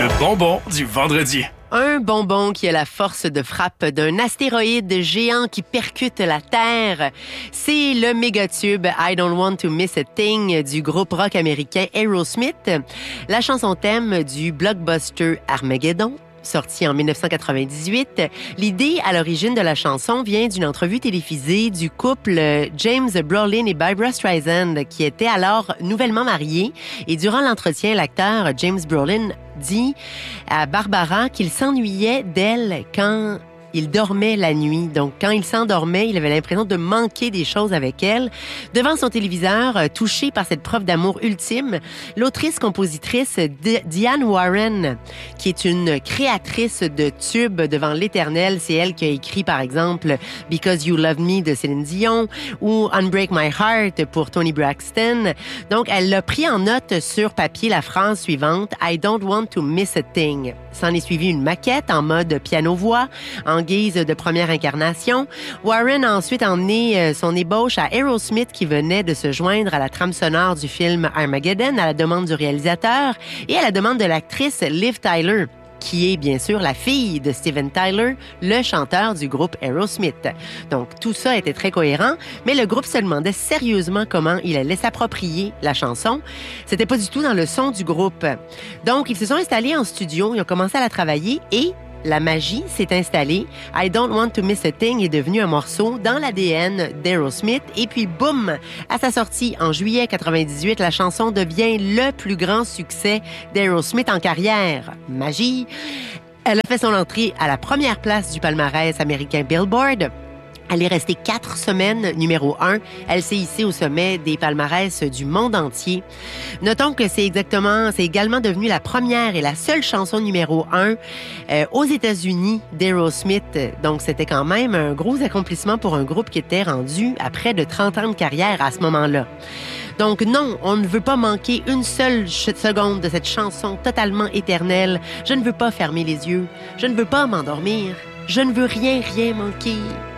Le bonbon du vendredi. Un bonbon qui a la force de frappe d'un astéroïde géant qui percute la Terre. C'est le mégatube I Don't Want to Miss a Thing du groupe rock américain Aerosmith. La chanson thème du blockbuster Armageddon. Sorti en 1998. L'idée à l'origine de la chanson vient d'une entrevue télévisée du couple James Brolin et Barbra Streisand, qui étaient alors nouvellement mariés. Et durant l'entretien, l'acteur James Brolin dit à Barbara qu'il s'ennuyait d'elle quand il dormait la nuit. Donc, quand il s'endormait, il avait l'impression de manquer des choses avec elle. Devant son téléviseur, touché par cette preuve d'amour ultime, l'autrice-compositrice Diane Warren, qui est une créatrice de tubes devant l'éternel, c'est elle qui a écrit, par exemple, Because You Love Me de Céline Dion ou Unbreak My Heart pour Toni Braxton. Donc, elle l'a pris en note sur papier la phrase suivante, I don't want to miss a thing. S'en est suivi une maquette en mode piano-voix, en guise de première incarnation. Warren a ensuite emmené son ébauche à Aerosmith qui venait de se joindre à la trame sonore du film Armageddon à la demande du réalisateur et à la demande de l'actrice Liv Tyler, qui est bien sûr la fille de Steven Tyler, le chanteur du groupe Aerosmith. Donc, tout ça était très cohérent, mais le groupe se demandait sérieusement comment il allait s'approprier la chanson. C'était pas du tout dans le son du groupe. Donc, ils se sont installés en studio, ils ont commencé à la travailler et la magie s'est installée. I Don't Want to Miss a Thing est devenu un morceau dans l'ADN d'Aerosmith. Et puis, boum! À sa sortie en juillet 98, la chanson devient le plus grand succès d'Aerosmith en carrière. Magie! Elle a fait son entrée à la première place du palmarès américain Billboard. Elle est restée 4 semaines numéro 1. Elle s'est hissée au sommet des palmarès du monde entier. Notons que c'est également devenu la première et la seule chanson numéro 1 aux États-Unis d'Aerosmith. Donc, c'était quand même un gros accomplissement pour un groupe qui était rendu à près de 30 ans de carrière à ce moment-là. Donc non, on ne veut pas manquer une seule seconde de cette chanson totalement éternelle. Je ne veux pas fermer les yeux. Je ne veux pas m'endormir. Je ne veux rien manquer.